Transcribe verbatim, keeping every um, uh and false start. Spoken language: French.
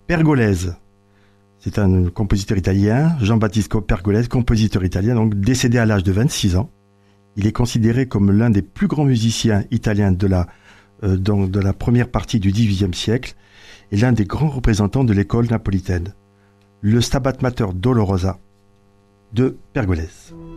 Pergolese. C'est un compositeur italien, Giambattista Pergolese, compositeur italien, donc décédé à l'âge de vingt-six ans. Il est considéré comme l'un des plus grands musiciens italiens de la, euh, donc de la première partie du dix-huitième siècle et l'un des grands représentants de l'école napolitaine. Le Stabat Mater Dolorosa de Pergolese.